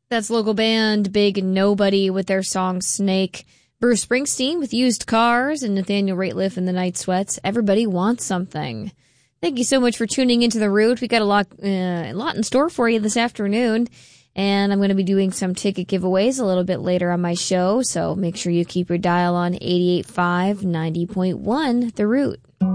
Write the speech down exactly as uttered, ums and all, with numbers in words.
That's local band Big Nobody with their song Snake. Bruce Springsteen with Used Cars, and Nathaniel Rateliff and the Night Sweats. Everybody Wants Something. Thank you so much for tuning into The Root. We got a lot, uh, a lot in store for you this afternoon, and I'm going to be doing some ticket giveaways a little bit later on my show, so make sure you keep your dial on eighty-eight point five, ninety point one, The Root.